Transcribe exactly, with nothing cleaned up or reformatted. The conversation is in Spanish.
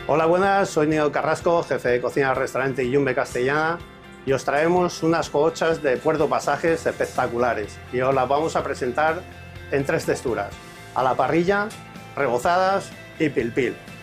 Hola, buenas, soy Nino Carrasco, jefe de cocina del restaurante Yumbe Castellana, y os traemos unas cogochas de Puerto Pasajes espectaculares y os las vamos a presentar en tres texturas: a la parrilla, rebozadas y pil pil.